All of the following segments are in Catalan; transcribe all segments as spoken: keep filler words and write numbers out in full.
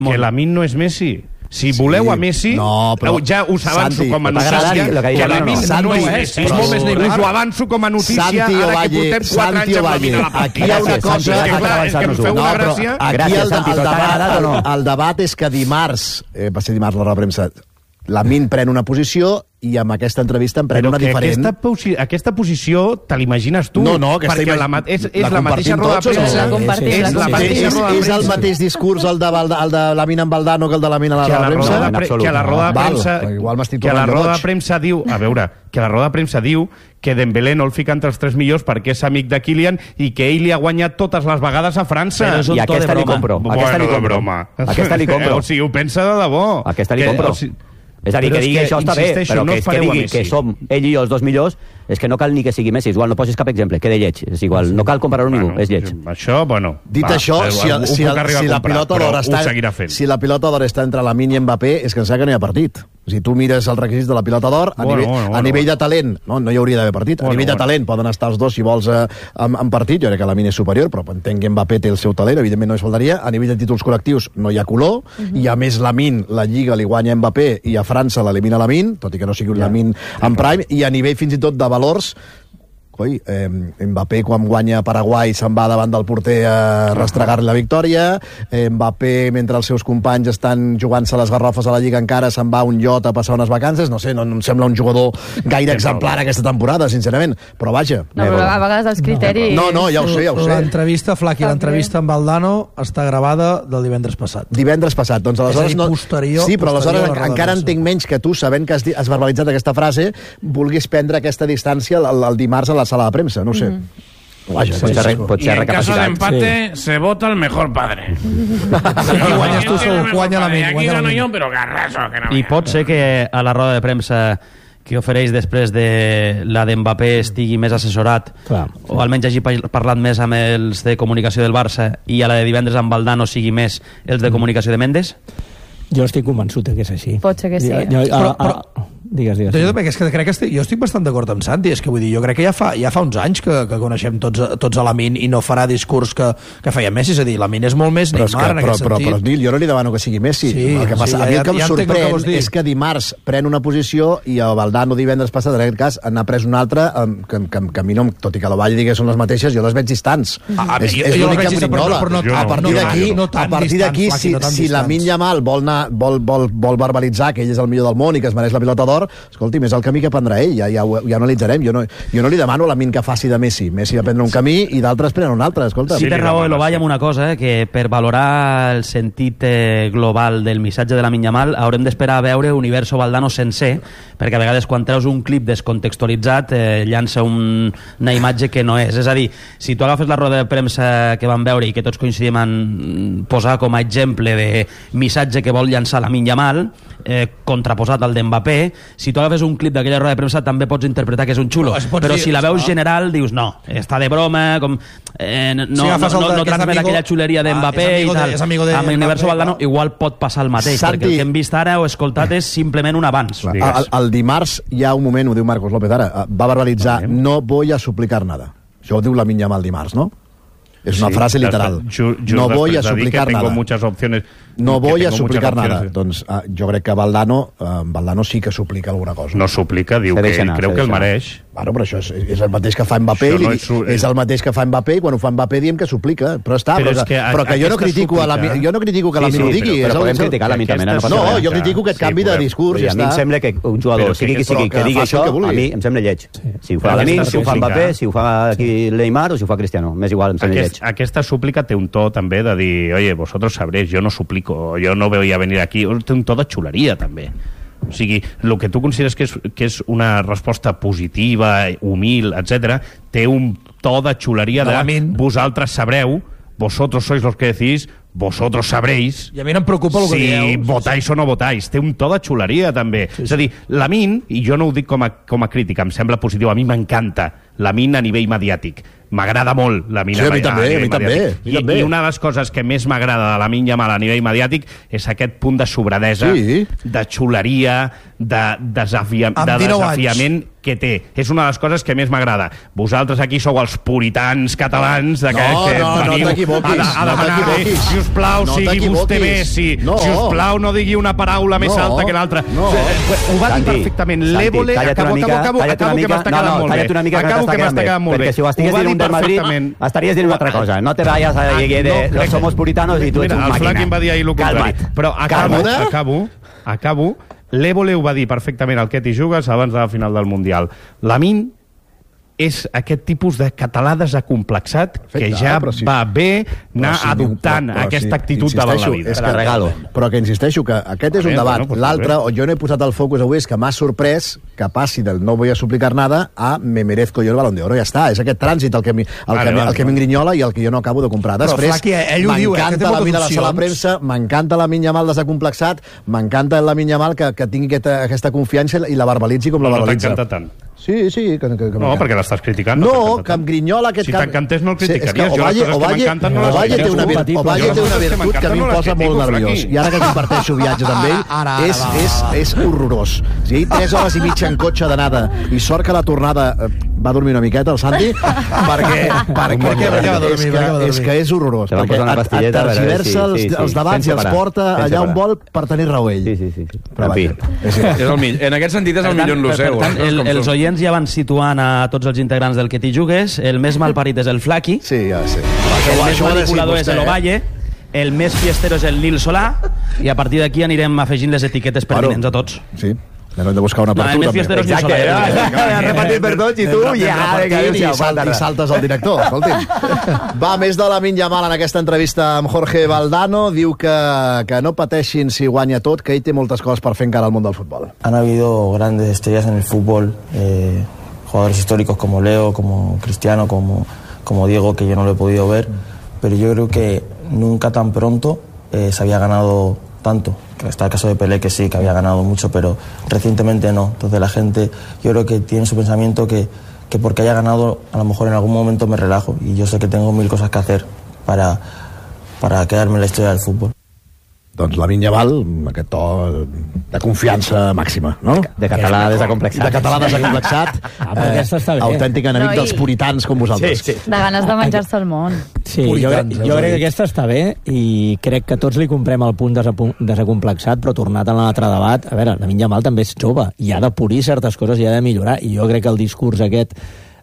que Lamine no és Messi. Si voleu a Messi, no, però, ja us avanço com a notícia que Lamine no és Messi. Us ho avanço com a notícia ara que portem quatre anys amb Lamine a la part. Aquí hi ha una cosa... És que em feu una gràcia. Aquí el debat és que dimarts, va ser dimarts la roda de premsa, Lamine pren una posició i amb aquesta entrevista en pren una diferent. Aquesta, posi aquesta posició te l'imagines tu? No, no, aquesta perquè la, és, és la, la mateixa roda de premsa. No? És, és, la mateixa és, roda de és el mateix discurs el de, el de, el de Lamine amb Valdano que el de Lamine a la roda de premsa? Que a la roda de premsa, que a la roda de premsa diu, a veure, que a la roda de premsa diu que Dembélé no el fica entre els tres millors perquè és amic de Kylian i que ell li ha guanyat totes les vegades a França. I aquesta li compro. Aquesta li compro. Aquesta li compro. O sigui, ho pensa de debò. Aquesta li compro. És a dir, que digui això està bé, però que, que digui que som ell i jo els dos millors, és que no cal ni que sigui Messi. Igual no posis cap exemple, queda lleig. És igual, no cal comparar-ho amb ningú, és lleig. Això, bueno... Dit això, si la pilota d'or està si la pilota d'or està entre Lamine i Mbappé, és que em sembla que no hi ha partit. Si tu mires els requisits de la pilota d'or, a, bueno, nivell, bueno, bueno, a nivell de talent, no, no hi hauria d'haver partit. Bueno, a nivell de talent poden estar els dos, si vols, eh, en, en partit. Jo crec que Lamine és superior, però entenc que Mbappé té el seu talent, evidentment no es faltaria. A nivell de títols col·lectius no hi ha color, uh -huh. i a més Lamine, la Lliga li guanya Mbappé i a França l'elimina Lamine, tot i que no sigui un ja. Lamine en prime, i a nivell fins i tot de valors, coi, eh, Mbappé quan guanya Paraguai se'n va davant del porter a restregar-li la victòria, eh, Mbappé mentre els seus companys estan jugant-se les garrofes a la Lliga encara se'n va a un iot a passar unes vacances, no sé, no, no em sembla un jugador gaire exemplar aquesta temporada, sincerament, però vaja. No, però a vegades els criteris... No, no, ja ho sé, ja ho sé. L'entrevista, Flaqui, l'entrevista amb Valdano està gravada del divendres passat. Divendres passat, doncs aleshores... no... posterior, sí, però aleshores encara entenc menys que tu, sabent que has, has verbalitzat aquesta frase, vulguis prendre aquesta distància el, el dimarts a la sala de premsa, no ho sé. Mm -hmm. Vaja, pot ser, pot ser y en caso de empate sí. se vota el mejor padre. Aquí guanyes tu, segur, guanya la ment. Aquí gano yo, però garraso. Que no I pot ser que a la roda de premsa que ofereix després de la d'Mbappé estigui més assessorat, clar, o almenys hagi parlat més amb els de comunicació del Barça, i a la de divendres amb Valdano sigui més els de comunicació de Mendes? Jo estic convençut que és així. Pot ser que sí. Jo, jo, però, però... Digues, digues. Jo, és que crec que estic, jo estic bastant d'acord amb Santi, és que vull dir, jo crec que ja fa, ja fa uns anys que, que coneixem tots, tots a Lamine i no farà discurs que, que feia Messi, és a dir, Lamine és molt més Neymar però que, en aquest però, sentit. Però, però, jo no li demano que sigui Messi. Sí, el que passa, sí, a mi el que ja, em ja sorprèn que és que dimarts pren una posició i el Valdano divendres passat, en aquest cas, n'ha pres una altra, que, que, que a mi no, tot i que la Vall digui que són les mateixes, jo les veig distants. A, a és mi, és jo, l'únic jo que prinyola. no, a partir d'aquí, no, no, no a partir d'aquí, si, si Lamine Yamal vol, anar, vol, vol, vol verbalitzar que ell és el millor del món i que es mereix la pilota d'or, escolti'm, és el camí que prendrà ell. Ja, ja, ja analitzarem. Jo no, jo no li demano a Lamine que faci de Messi. Messi va prendre un camí i d'altres prenen un altre. Escolta. Sí, té raó Elovall amb una cosa, eh, que per valorar el sentit eh, global del missatge de Lamine Yamal haurem d'esperar a veure Universo Valdano sencer, perquè a vegades quan treus un clip descontextualitzat eh, llança un, una imatge que no és. És a dir, si tu agafes la roda de premsa que vam veure i que tots coincidim en posar com a exemple de missatge que vol llançar Lamine Yamal, eh, contraposat al d'Mbappé, si tu agafes un clip d'aquella roda de premsa també pots interpretar que és un xulo, però si la veus general dius no, està de broma, com, eh, no, no, no, no, no transmet aquella xuleria d'Mbappé ah, i tal. De, amb l'Universo Valdano igual pot passar el mateix, Santi, perquè el que hem vist ara o escoltat és simplement un avanç. El, el dimarts hi ha un moment, ho diu Marcos López ara, va verbalitzar no voy a suplicar nada. Això ho diu Lamine Yamal dimarts, no? Es una sí, frase literal. Just, just no voy a suplicar que nada. Tengo muchas opciones. No voy a suplicar nada. Doncs uh, jo crec que Valdano, uh, Valdano sí que suplica alguna cosa. No suplica, diu que ell creu que el mereix. Bueno, però això és, és el mateix que fa Mbappé, no és, su... és el mateix que fa Mbappé, i quan ho fa Mbappé diem que suplica, però està, però, però, que, a, però que jo no critico súplica... a la, jo no critico que sí, la sí, ho digui. Però, però podem criticar la mi també, no? No, jo critico aquest canvi de discurs. A mi em sembla que un jugador, sigui qui sigui, que digui això, a mi em sembla lleig. Si ho fa Lamine, si ho fa Mbappé, si ho fa Neymar o si ho fa Cristiano, m'és igual, em sembla lleig. Aquesta súplica té un to també de dir, oye, vosotros sabréis, yo no suplico, yo no voy a venir aquí, té un to de xuleria també. O sigui, el que tu consideres que és, que és una resposta positiva, humil, etcètera, té un to de xuleria de, de vosaltres sabreu, vosotros sois los que decís, vosotros sabréis. I a mi no em preocupa el que si dieu. Si votáis o no votáis. Té un to de xuleria també. Sí, sí. És a dir, Lamine, i jo no ho dic com a, com a crítica, em sembla positiu, a mi m'encanta Lamine a nivell mediàtic. M'agrada molt la Lamine sí, a mi també, a, a mi també, I, també. I una de les coses que més m'agrada de Lamine Yamal a nivell mediàtic és aquest punt de sobradesa, sí. de xuleria, de, desafia, de desafiament que té. És una de les coses que més m'agrada. Vosaltres aquí sou els puritans catalans de que, no, que no, veniu no t'equivoquis. A, a demanar no bé, si us plau, no sigui vostè Messi. No. Si us plau, no digui una paraula més no. alta que l'altra. No. Ho va dir perfectament. L'Évole, acabo, acabo, acabo, acabo que m'està quedant molt bé. Acabo que m'està quedant molt bé. Perquè si ho estigués dient un del Madrid, estaries dient una altra cosa. No te vayas a dir de los somos puritanos i tu ets un màquina. El Flac em va dir ahir el contrari. Però acabo, acabo, acabo... L'Évole ho va dir perfectament al Què t'hi jugues abans de la final del Mundial. Lamine és aquest tipus de català desacomplexat que ja sí. va bé anar sí, adoptant però, però, aquesta actitud sí, davant la vida. És que regalo. Però que insisteixo que aquest és un debat. Bueno, pues l'altre, on jo no he posat el focus avui, és que m'ha sorprès que passi del no voy a suplicar nada a me merezco yo el Balón de Oro. Ja està, és aquest trànsit el que m'engrinyola i el que jo no acabo de comprar. Després, m'encanta la Lamine a la sala premsa, m'encanta la Lamine Yamal desacomplexat, m'encanta la Lamine Yamal que, que tingui aquesta, aquesta confiança i la verbalitzi com la verbalitza. No t'encanta tant. Sí, sí. Que, que, que no, perquè l'estàs criticant. No, no que em grinyola aquest... Si t'encantés no el criticaries. Sí, jo les coses que m'encanten no les critiques. Ovalle té una virtut que a mi em posa molt nerviós. I ara que comparteixo viatges amb ell, és, és, és horrorós. Si tres hores i mitja en cotxe d'anada i sort que la tornada va dormir una miqueta, el Santi, perquè... perquè és que és horrorós. Perquè et tergiversa els debats i els porta allà on vol per tenir raó ell. Sí, sí, sí. En fi, en aquest sentit és el millor en l'Oceu. Els oients ja van situant a tots els integrants del Que t'hi jugues. El més malparit és el Flaqui. Sí, ja sé. El més manipulador és l'Ovalle. El més fiestero és el Nil Solà. I a partir d'aquí anirem afegint les etiquetes pertinents a tots. Sí. Hem de buscar una per tu, també. El més fiestero és Nil Solà. Has repetit per tots i tu ja... I saltes al director, escolti'm. Va, més de Lamine Yamal en aquesta entrevista amb Jorge Valdano. Diu que, que no pateixin si guanya tot, que ell té moltes coses per fer encara al món del futbol. Han habido grandes estrellas en el fútbol, eh, jugadores históricos como Leo, como Cristiano, como, como Diego, que yo no lo he podido ver, pero yo creo que nunca tan pronto eh, se había ganado tanto. Está el caso de Pelé, que sí, que había ganado mucho, pero recientemente no. Entonces la gente, yo creo que tiene su pensamiento que, que porque haya ganado, a lo mejor en algún momento me relajo, y yo sé que tengo mil cosas que hacer para, para quedarme en la historia del fútbol. Doncs Lamine Yamal, aquest to de confiança màxima, no? De català desacomplexat. De català desacomplexat. Ah, però aquesta està bé. Autèntic enemic no, i... dels puritans com vosaltres. Sí, sí. De ganes de menjar-se el món. Sí, puritans, jo, jo crec que aquesta està bé i crec que tots li comprem el punt desacomplexat, però tornat a l'altre debat, a veure, Lamine Yamal també és jove i ha de polir certes coses i ha de millorar, i jo crec que el discurs aquest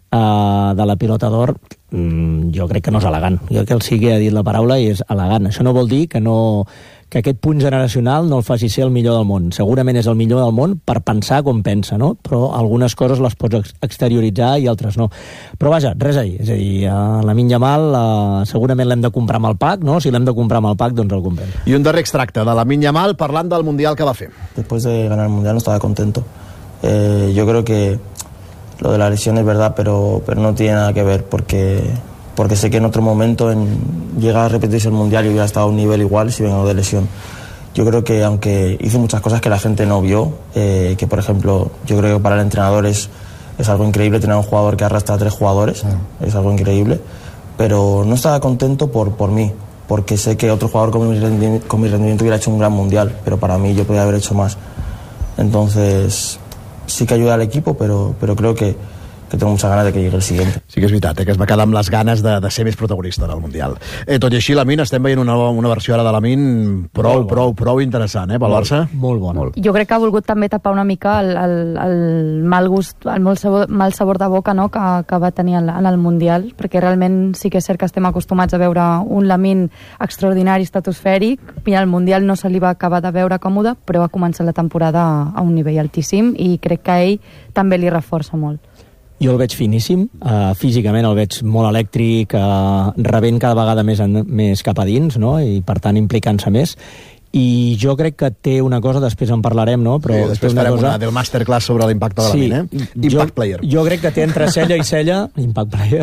Uh, de la pilota d'or mm, jo crec que no és elegant. Jo crec que el sí que ha dit la paraula i és elegant. Això no vol dir que no que aquest punt generacional no el faci ser el millor del món. Segurament és el millor del món per pensar com pensa, no? Però algunes coses les pots exterioritzar i altres no. Però vaja, res a dir. És a dir, uh, Lamine Yamal uh, segurament l'hem de comprar amb el pack, no? Si l'hem de comprar amb el pack, doncs el comprem. I un darrer extracte de Lamine Yamal parlant del Mundial que va fer. Después de ganar el Mundial no estaba contento. Eh, yo creo que lo de la lesión es verdad, pero, pero no tiene nada que ver, porque, porque sé que en otro momento en, llega a repetirse el Mundial y hubiera estado a un nivel igual si vengo de lesión. Yo creo que aunque hice muchas cosas que la gente no vio, eh, que por ejemplo yo creo que para el entrenador es, es algo increíble tener un jugador que arrastra a tres jugadores, mm. es algo increíble, pero no estaba contento por, por mí, porque sé que otro jugador con mi, rendimiento, con mi rendimiento hubiera hecho un gran Mundial, pero para mí yo podía haber hecho más. Entonces sí que ayuda al equipo, pero, pero creo que, que tengo muchas ganas de que llegue el siguiente. Sí que és veritat, eh, que es va quedar amb les ganes de, de ser més protagonista del Mundial. Eh, tot i així, Lamine, estem veient una, una versió ara de Lamine prou, molt prou, prou interessant, eh, pel Barça. Molt bona. Molt. Jo crec que ha volgut també tapar una mica el, el, el mal gust, el mal sabor, mal sabor de boca, no?, que, que va tenir en, en el Mundial, perquè realment sí que és cert que estem acostumats a veure un Lamine extraordinari, estratosfèric, i al Mundial no se li va acabar de veure còmode, però va començar la temporada a un nivell altíssim i crec que a ell també li reforça molt. Jo el veig finíssim, uh, físicament el veig molt elèctric, uh, rebent cada vegada més, en, més cap a dins, no?, i per tant implicant-se més, i jo crec que té una cosa, després en parlarem, no?, però sí, després té una farem cosa... una del masterclass sobre l'impacte de sí, la mina, eh? Impact jo, Player. Jo crec que té entre cella i cella, Impact Player,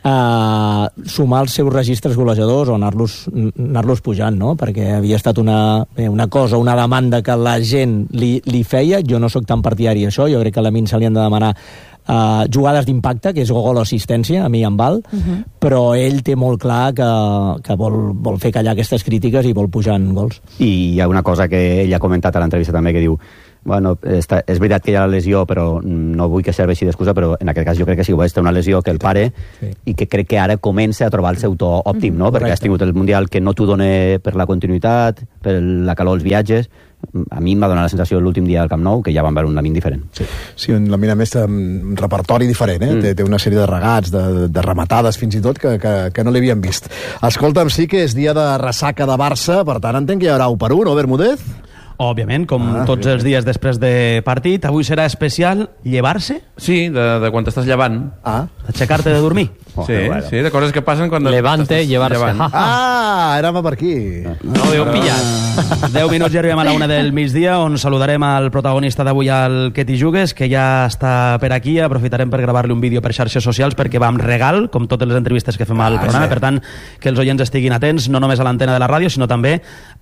uh, sumar els seus registres golejadors o anar-los anar-los pujant, no?, perquè havia estat una, eh, una cosa, una demanda que la gent li, li feia. Jo no sóc tan partidari d'això, jo crec que a Lamine se li han de demanar uh, jugades d'impacte, que és gol o assistència, a mi em val, uh-huh. però ell té molt clar que, que vol, vol fer callar aquestes crítiques i vol pujar en gols. I hi ha una cosa que ell ha comentat a l'entrevista també, que diu bueno, està, és veritat que hi ha la lesió, però no vull que serveixi d'excusa, però en aquest cas jo crec que sí, és una lesió que el pare sí. i que crec que ara comença a trobar el seu to òptim, no? Perquè has tingut el Mundial que no t'ho dona per la continuïtat, per la calor dels viatges. A mi em va donar la sensació l'últim dia del Camp Nou que ja van veure un Lamine diferent. Sí, sí un Lamine a més té un repertori diferent, eh? Mm. Té, té una sèrie de regats, de, de rematades fins i tot que, que, que no l'havíem vist. Escolta'm, sí que és dia de ressaca de Barça, per tant entenc que hi haurà u per u, no, Bermúdez? Òbviament, com ah, tots els dies després de partit. Avui serà especial llevar-se? Sí, de, de quan t'estàs llevant. Ah. Aixecar-te de dormir? Oh, sí, bueno. sí, de coses que passen quan... Levante, llevar-se. Ah, era per aquí. No ho heu pillat. deu minuts i arribem a la una del migdia, on saludarem al protagonista d'avui, al Que t'hi jugues, que ja està per aquí. Aprofitarem per gravar-li un vídeo per xarxes socials, perquè va amb regal, com totes les entrevistes que fem al ah, programa. Sí. Per tant, que els oients estiguin atents, no només a l'antena de la ràdio, sinó també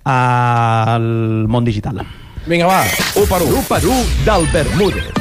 al món digital. Vinga, va, u per u. u per u del Bermúdez.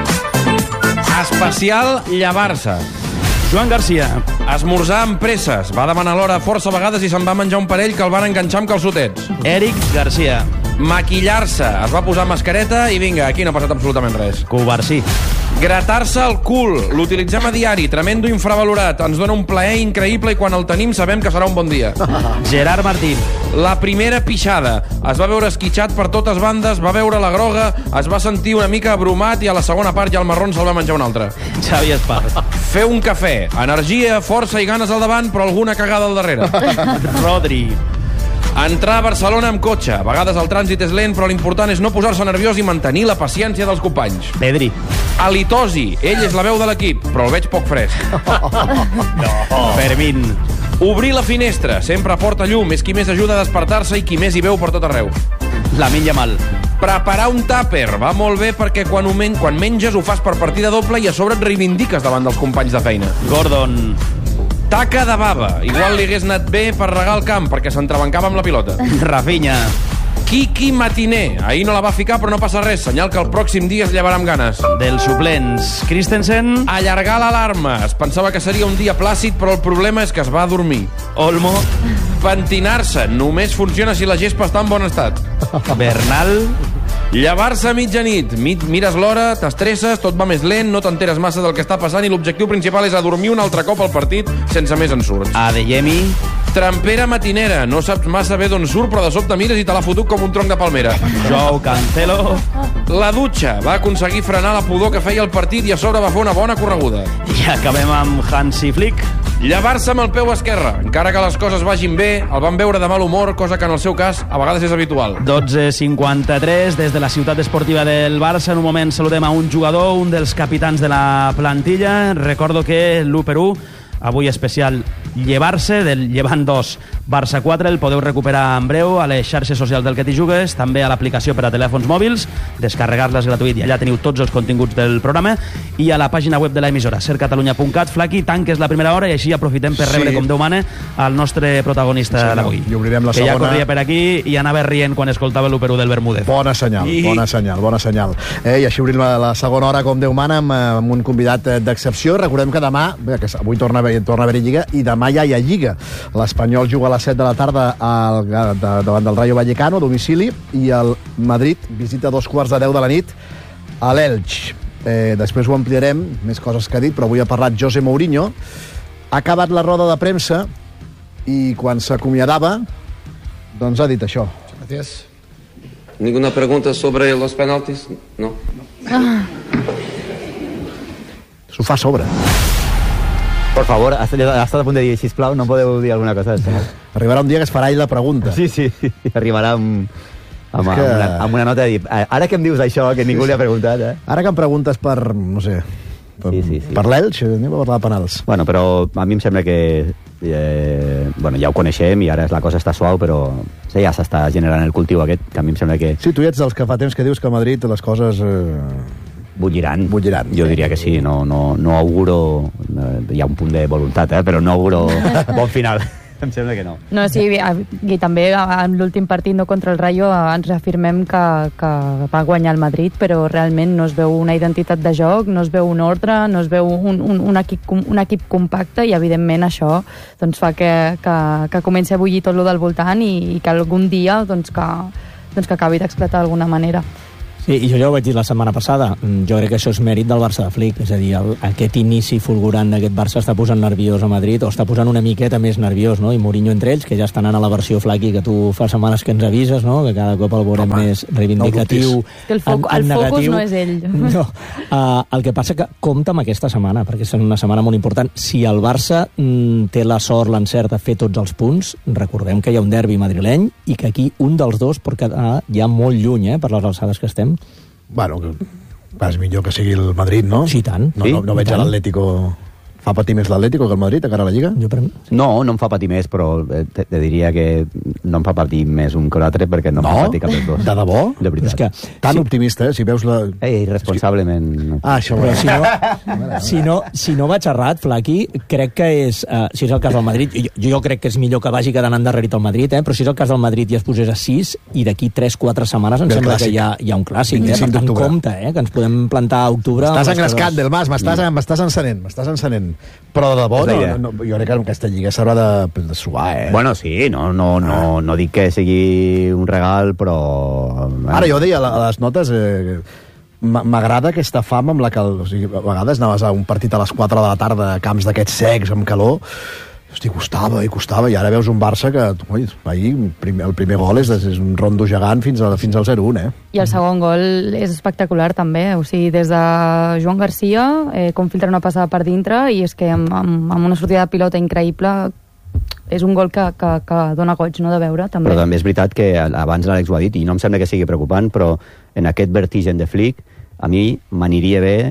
Especial llevar-se. Joan Garcia. Esmorzar amb presses. Va demanar l'hora força vegades i se'n va menjar un parell que el van enganxar amb calçotets. Eric Garcia. Maquillar-se. Es va posar mascareta i vinga, aquí no ha passat absolutament res. Covarsí. Gratar-se el cul. L'utilitzem a diari. Tremendo infravalorat. Ens dona un plaer increïble i quan el tenim sabem que serà un bon dia. Gerard Martín. La primera pixada. Es va veure esquitxat per totes bandes, va veure la groga, es va sentir una mica abrumat i a la segona part ja el marrón se'l va menjar un altre. Xavi Esparra. Fer un cafè. Energia, força i ganes al davant, però alguna cagada al darrere. Rodri. Entrar a Barcelona amb cotxe. A vegades el trànsit és lent, però l'important és no posar-se nerviós i mantenir la paciència dels companys. Pedri. Halitosi. Ell és la veu de l'equip, però el veig poc fresc. No. Fermín. Obrir la finestra. Sempre aporta llum. És qui més ajuda a despertar-se i qui més hi veu per tot arreu. Lamine Yamal. Preparar un tàper. Va molt bé perquè quan, ho men quan menges ho fas per partida doble i a sobre et reivindiques davant dels companys de feina. Gordon. Taca de bava. Igual li hagués anat bé per regar el camp perquè s'entrebancava amb la pilota. Rafinha. Kiki Matiner. Ahir no la va ficar però no passa res. Senyal que el pròxim dia es llevarà amb ganes. Dels suplents. Christensen. Allargar l'alarma. Es pensava que seria un dia plàcid però el problema és que es va dormir. Olmo. Pentinar-se. Només funciona si la gespa està en bon estat. Bernal. Llevar-se a mitjanit. Mires l'hora, t'estresses, tot va més lent, no t'enteres massa del que està passant i l'objectiu principal és adormir un altre cop al partit sense més ensurts. Adeyemi. Trampera matinera. No saps massa bé d'on surt, però de sobte mires i te l'ha fotut com un tronc de palmera. Joao Cancelo. La dutxa. Va aconseguir frenar la pudor que feia el partit i a sobre va fer una bona correguda. I acabem amb Hansi Flick. Llevar-se amb el peu esquerre. Encara que les coses vagin bé, el van veure de mal humor, cosa que en el seu cas a vegades és habitual. dotze cinquanta-tres, des de la ciutat esportiva del Barça. En un moment saludem a un jugador, un dels capitans de la plantilla. Recordo que l'u per u, avui especial llevar-se, del Llevant dos, Barça quatre, el podeu recuperar en breu a les xarxes socials del Que t'hi jugues, també a l'aplicació per a telèfons mòbils, descarregar-la és gratuït i allà teniu tots els continguts del programa, i a la pàgina web de l'emissora, ser catalunya punt cat. Flaqui, tanques la primera hora i així aprofitem per rebre, sí, com Déu mana, el nostre protagonista sí, d'avui. I obrirem la que segona. Ja corria per aquí i anava rient quan escoltava l'u per u del Bermúdez. Bona senyal, I... bona senyal, bona senyal. Eh, I així obrim la, la segona hora, com Déu mana, amb, amb un convidat d'excepció. Recordem que demà, bé, que avui torna a haver, torna a haver Lliga, i demà ja hi ha Lliga. L'Espanyol juga a les set de la tarda al, de, davant del Rayo Vallecano, a domicili, i el Madrid visita a dos quarts de deu de la nit a l'Elx. Eh, després ho ampliarem, més coses que ha dit, però avui ha parlat José Mourinho. Ha acabat la roda de premsa i quan s'acomiadava, doncs ha dit això. Gracias. ¿Ninguna pregunta sobre los penaltis? No. Ah. S'ho fa a sobre. Por favor, ha estat a punt de dir, sisplau, no podeu dir alguna cosa? Arribarà un dia que es farà ell la pregunta. Sí, sí, arribarà amb, amb, que... amb, una, amb una nota de dir, ara que em dius això, que ningú sí, li ha preguntat, eh? Ara que em preguntes per, no sé, per, sí, sí, sí. per l'Elx, anem a parlar de penals. Bueno, però a mi em sembla que eh, bueno, ja ho coneixem i ara la cosa està suau, però sí, ja s'està generant el cultiu aquest, que a mi em sembla que... Sí, tu ets dels que fa temps que dius que a Madrid les coses... Eh... Bulliran. Bulliran. Jo diria que sí, no, no, no auguro... Eh, hi ha un punt de voluntat, eh, però no auguro bon final. Em sembla que no. No, sí, i també en l'últim partit no contra el Rayo ens reafirmem que, que va guanyar el Madrid, però realment no es veu una identitat de joc, no es veu un ordre, no es veu un, un, un, equip, un equip compacte, i evidentment això doncs, fa que, que, que comenci a bullir tot lo del voltant i, i que algun dia doncs, que, doncs, que acabi d'explotar d'alguna manera. Sí, i jo ja ho vaig dir la setmana passada. Jo crec que això és mèrit del Barça de Flick, és a dir, el, aquest inici fulgurant d'aquest Barça està posant nerviós a Madrid, o està posant una miqueta més nerviós, no? I Mourinho entre ells, que ja estan anant a la versió Flaky que tu fa setmanes que ens avises, no? Que cada cop el veurem Home, més reivindicatiu, no que el, foc, en, en el focus no és ell. No. Uh, el que passa que compta amb aquesta setmana, perquè és una setmana molt important. Si el Barça mm, té la sort, l'encert de fer tots els punts, recordem que hi ha un derbi madrileny i que aquí un dels dos pot quedar ja molt lluny, eh, per les alçades que estem. Bueno, és millor que sigui el Madrid, no? Sí, tant. No, no, no veig a l'Atlético... Fa patir més l'Atlético que el Madrid a cara a la Lliga? Jo per... No, no em fa patir més, però te, te diria que no em fa patir més un que l'altre perquè no, no? em fa patir cap dels dos. De debò? De veritat. És que, tan sí. optimista, eh? Si veus la... Ei, irresponsablement... Ah, això però si no, si no, si no vaig errat, Flaky, crec que és... Uh, si és el cas del Madrid, jo, jo crec que és millor que vagi quedant endarrerit el Madrid, eh? Però si és el cas del Madrid i es posés a sis, i d'aquí tres quatre setmanes em Del sembla clàssic. que hi ha, hi ha un clàssic, eh? Per tant, compte, eh? Que ens podem plantar a octubre... M'estàs engrescat, del Mas, m'estàs mm. encenent, m'estàs encenent. Però de debò, no, no, jo crec que aquesta lliga s'haurà de, de suar, eh? Bueno, sí, no, no, no, no dic que sigui un regal, però... Ara, jo deia a les notes... Eh, m'agrada aquesta fama amb la que... O sigui, a vegades anaves a un partit a les quatre de la tarda a camps d'aquests secs, amb calor... Hosti, costava i costava, i ara veus un Barça que, ui, ahir, primer, el primer gol és, és un rondo gegant fins, a, fins al zero un, eh? I el segon gol és espectacular, també. O sigui, des de Joan Garcia, eh, com filtra una passada per dintre, i és que amb, amb, amb una sortida de pilota increïble, és un gol que, que, que dona goig, no?, de veure, també. Però també és veritat que abans l'Àlex ho ha dit, i no em sembla que sigui preocupant, però en aquest vertigen de Flick, a mi m'aniria bé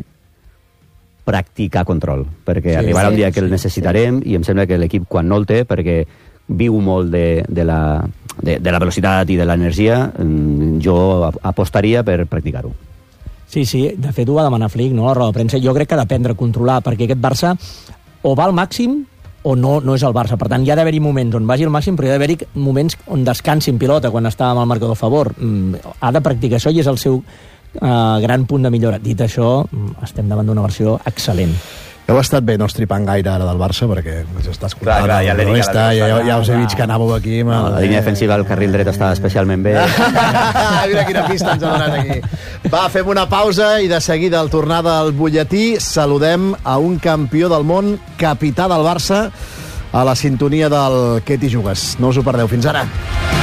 practicar control, perquè sí, arribarà sí, un dia que el necessitarem sí. i em sembla que l'equip quan no el té, perquè viu molt de, de, la, de, de la velocitat i de l'energia, jo apostaria per practicar-ho. Sí, sí, de fet ho va demanar Flick, no?, la roda de premsa. Jo crec que ha d'aprendre a controlar, perquè aquest Barça o va al màxim o no, no és el Barça. Per tant, hi ha d'haver-hi moments on vagi al màxim, però hi ha d'haver-hi moments on descansi en pilota quan està amb el marcador a favor. Ha de practicar això i és el seu Uh, gran punt de millora. Dit això, estem davant d'una versió excel·lent. Heu estat bé no estripant gaire ara del Barça, perquè ens està escoltant. Clar, clar, ja, no està, ja, ja, ja us he vist que anàveu aquí. No, la línia defensiva al carril dret està especialment bé. Mira quina pista ens ha donat aquí. Va, fem una pausa i de seguida, al tornar del butlletí, saludem a un campió del món, capità del Barça, a la sintonia del Què t'hi jugues. No us ho perdeu. Fins ara.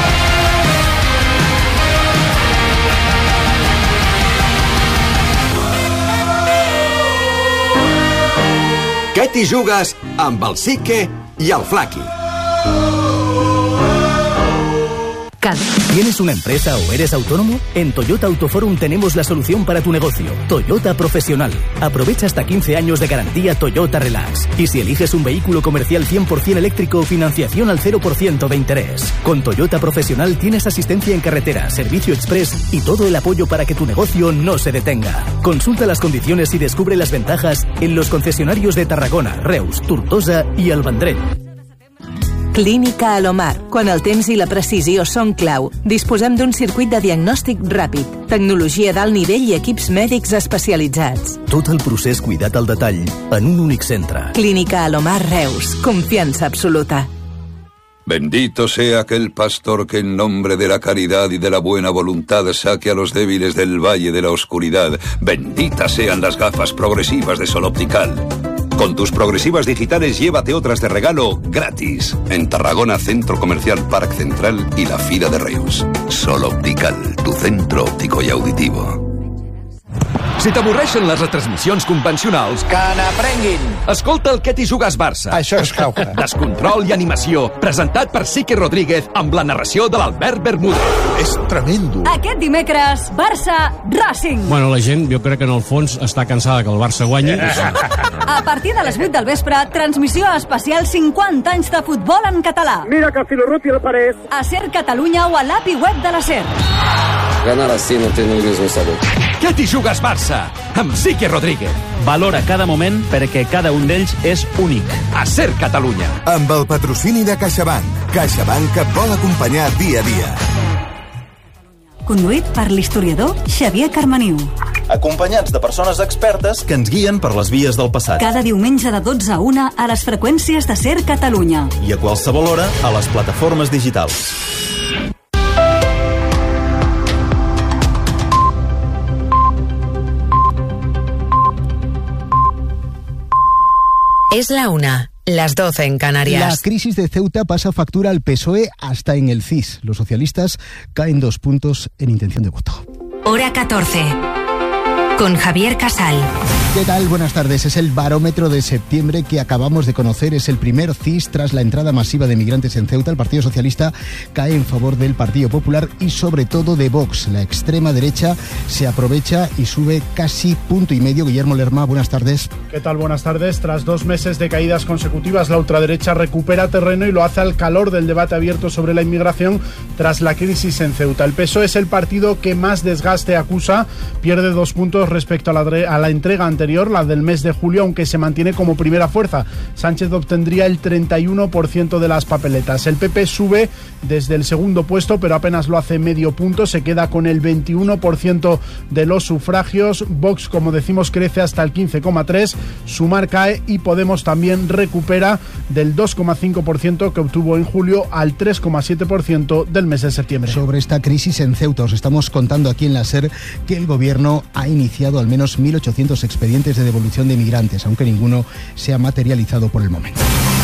Què t'hi jugues amb el Sique i el Flaky? ¿Tienes una empresa o eres autónomo? En Toyota Autoforum tenemos la solución para tu negocio. Toyota Profesional. Aprovecha hasta quince años de garantía Toyota Relax. Y si eliges un vehículo comercial cien por ciento eléctrico, financiación al cero por ciento de interés. Con Toyota Profesional tienes asistencia en carretera, servicio express y todo el apoyo para que tu negocio no se detenga. Consulta las condiciones y descubre las ventajas en los concesionarios de Tarragona, Reus, Tortosa i el Vendrell. Clínica Alomar. Quan el temps i la precisió són clau, disposem d'un circuit de diagnòstic ràpid, tecnologia d'alt nivell i equips mèdics especialitzats. Tot el procés cuidat al detall en un únic centre. Clínica Alomar Reus. Confianza absoluta. Bendito sea aquel pastor que en nombre de la caridad y de la buena voluntad saque a los débiles del valle de la oscuridad. Benditas sean las gafas progresivas de Sol Optical. Con tus progresivas digitales llévate otras de regalo gratis. En Tarragona, Centro Comercial Parc Central y la Fira de Reus. Sol Optical, tu centro óptico y auditivo. Si t'avorreixen les retransmissions convencionals... Que n'aprenguin! Escolta el Què t'hi jugues Barça. Això és cauca. Descontrol i animació, presentat per Sique Rodríguez amb la narració de l'Albert Bermúdez. És tremendo. Aquest dimecres, Barça Racing. Bueno, la gent, jo crec que en el fons està cansada que el Barça guanyi. A partir de les vuit del vespre, transmissió especial cinquanta anys de futbol en català. Mira que Filorruti el Parés. A Ser Catalunya o a l'A P I web de la Ser. ganar así no tiene el mismo sabor. Què t'hi jugues, Barça? Amb Sique Rodríguez. Valora cada moment perquè cada un d'ells és únic. A Ser Catalunya. Amb el patrocini de CaixaBank. CaixaBank et vol acompanyar dia a dia. Conduït per l'historiador Xavier Carmaniu. Acompanyats de persones expertes que ens guien per les vies del passat. Cada diumenge de dotze a una a les freqüències de Ser Catalunya. I a qualsevol hora a les plataformes digitals. Es la una, las doce en Canarias. La crisis de Ceuta pasa factura al P S O E hasta en el C I S. Los socialistas caen dos puntos en intención de voto. Hora catorce. Con Javier Casal. ¿Qué tal? Buenas tardes. Es el barómetro de septiembre que acabamos de conocer. Es el primer C I S tras la entrada masiva de migrantes en Ceuta. El Partido Socialista cae en favor del Partido Popular y sobre todo de Vox. La extrema derecha se aprovecha y sube casi punto y medio. Guillermo Lerma, buenas tardes. ¿Qué tal? Buenas tardes. Tras dos meses de caídas consecutivas, la ultraderecha recupera terreno y lo hace al calor del debate abierto sobre la inmigración tras la crisis en Ceuta. El P S O E es el partido que más desgaste acusa. Pierde dos puntos respecto a la, a la entrega anterior, la del mes de julio, aunque se mantiene como primera fuerza. Sánchez obtendría el treinta y uno por ciento de las papeletas. El P P sube desde el segundo puesto, pero apenas lo hace medio punto. Se queda con el veintiuno por ciento de los sufragios. Vox, como decimos, crece hasta el quince coma tres por ciento. Sumar cae y Podemos también recupera del dos coma cinco por ciento que obtuvo en julio al tres coma siete por ciento del mes de septiembre. Sobre esta crisis en Ceuta os estamos contando aquí en la SER que el gobierno ha iniciado al menos mil ochocientos expedientes de devolución de migrantes, aunque ninguno se ha materializado por el momento.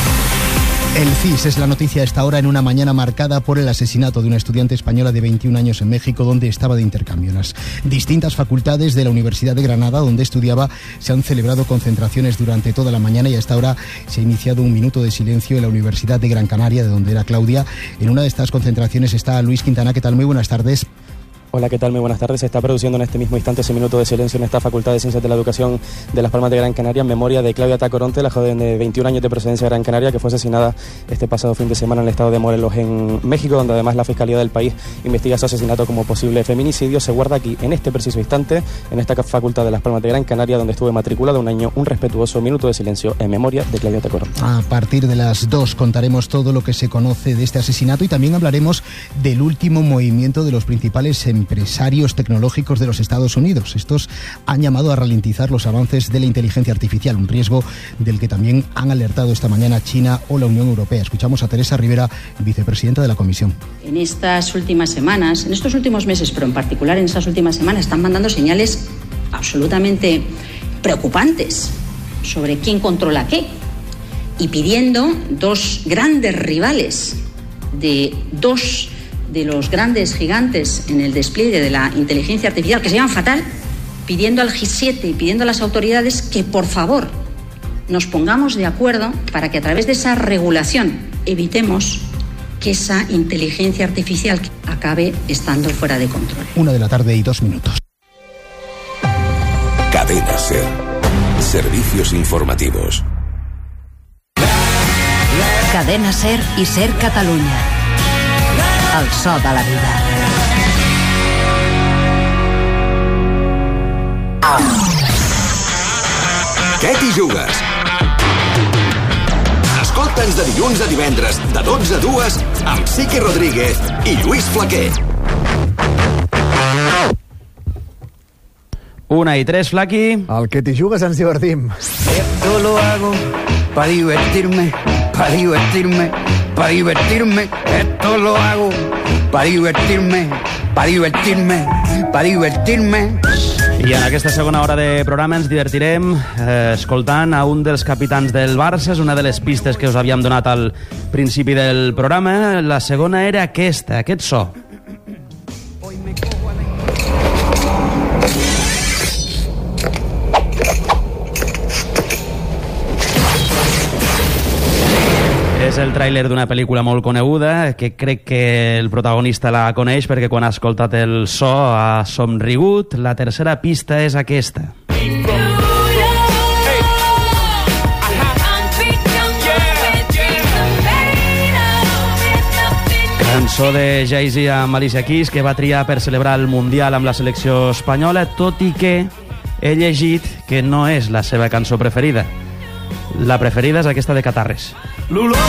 El C I S es la noticia a esta hora en una mañana marcada por el asesinato de una estudiante española de veintiún años en México, donde estaba de intercambio. En las distintas facultades de la Universidad de Granada, donde estudiaba, se han celebrado concentraciones durante toda la mañana y a esta hora se ha iniciado un minuto de silencio en la Universidad de Gran Canaria, de donde era Claudia. En una de estas concentraciones está Luis Quintana. ¿Qué tal? Muy buenas tardes. Hola, ¿qué tal? Muy buenas tardes. Se está produciendo en este mismo instante ese minuto de silencio en esta Facultad de Ciencias de la Educación de Las Palmas de Gran Canaria en memoria de Claudia Tacoronte, la joven de veintiún años de procedencia de Gran Canaria que fue asesinada este pasado fin de semana en el estado de Morelos, en México, donde además la Fiscalía del país investiga su asesinato como posible feminicidio. Se guarda aquí, en este preciso instante, en esta Facultad de Las Palmas de Gran Canaria, donde estuve matriculado un año, un respetuoso minuto de silencio en memoria de Claudia Tacoronte. A partir de las dos contaremos todo lo que se conoce de este asesinato y también hablaremos del último movimiento de los principales empresarios tecnológicos de los Estados Unidos. Estos han llamado a ralentizar los avances de la inteligencia artificial, un riesgo del que también han alertado esta mañana China o la Unión Europea. Escuchamos a Teresa Rivera, vicepresidenta de la Comisión. En estas últimas semanas, en estos últimos meses, pero en particular en estas últimas semanas, están mandando señales absolutamente preocupantes sobre quién controla qué y pidiendo dos grandes rivales de dos de los grandes gigantes en el despliegue de la inteligencia artificial, que se llaman fatal, pidiendo al G siete y pidiendo a las autoridades que, por favor, nos pongamos de acuerdo para que a través de esa regulación evitemos que esa inteligencia artificial acabe estando fuera de control. Una de la tarde y dos minutos. Cadena SER. Servicios informativos. Cadena SER y SER Catalunya. El so de la vida. Què t'hi jugues? Escolta'ns de dilluns a divendres, de dotze a dues, amb Sique Rodríguez i Lluís Flaquer. Una i tres, Flaqui. El que t'hi jugues ens divertim. Esto lo hago para divertirme, para divertirme, para divertirme. Esto lo hago para divertirme, para divertirme, para divertirme. I en aquesta segona hora de programa ens divertirem eh, escoltant a un dels capitans del Barça. És una de les pistes que us havíem donat al principi del programa. La segona era aquesta, aquest so. És el tràiler d'una pel·lícula molt coneguda, que crec que el protagonista la coneix perquè quan ha escoltat el so ha somrigut. La tercera pista és aquesta. cançó de Jay-Z amb Alicia Keys que va triar per celebrar el Mundial amb la selecció espanyola, tot i que he llegit que no és la seva cançó preferida. La preferida és aquesta de Catarres.